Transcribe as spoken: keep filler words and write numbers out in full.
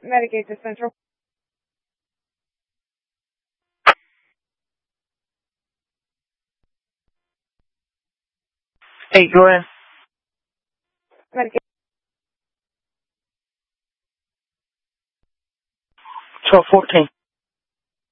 Medicaid to Central. Hey, go ahead. Medicaid. twelve fourteen.